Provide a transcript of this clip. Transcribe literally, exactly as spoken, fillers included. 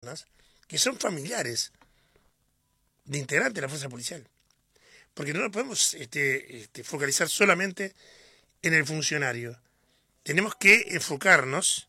personas que son familiares de integrantes de la fuerza policial. Porque no nos podemos este, este, focalizar solamente en el funcionario. Tenemos que enfocarnos